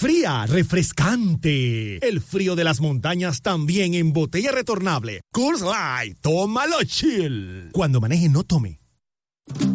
Fría, refrescante. El frío de las montañas también en botella retornable. Coors Light, tómalo chill. Cuando maneje, no tome.